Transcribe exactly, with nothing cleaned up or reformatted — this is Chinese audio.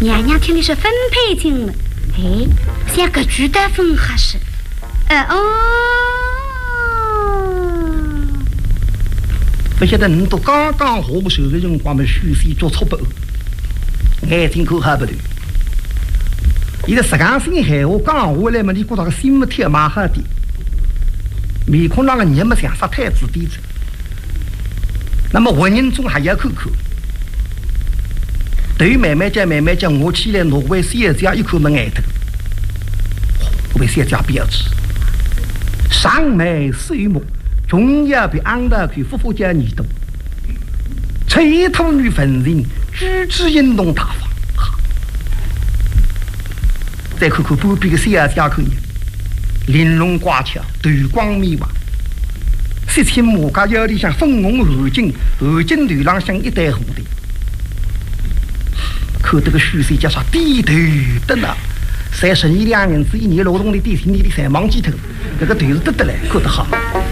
娘娘听你说分配金了，哎，像个巨大分合适。呃哦， 不晓得你都刚刚下手的辰光，么虚岁做错不？眼睛口还不对。伊个实讲心闲话讲下来嘛，你觉得个心不贴马哈的，面孔那个人么像杀太子弟子。那么文人中还要口口，头慢慢讲慢慢讲，我起来挪为三家一口门挨头，为三家标志。上眉水目，中要比安达去夫妇家女多，吹土女分人，举止运动大方。再看看不比个三家口人，玲珑挂巧，头光面滑，色情马家腰里像粉红后颈，后颈头上像一袋蝴蝶。看这个虚岁叫啥低头的呢？三十一两银子一年劳动的底薪，你的三忙几头，这个头是得得来，可得好。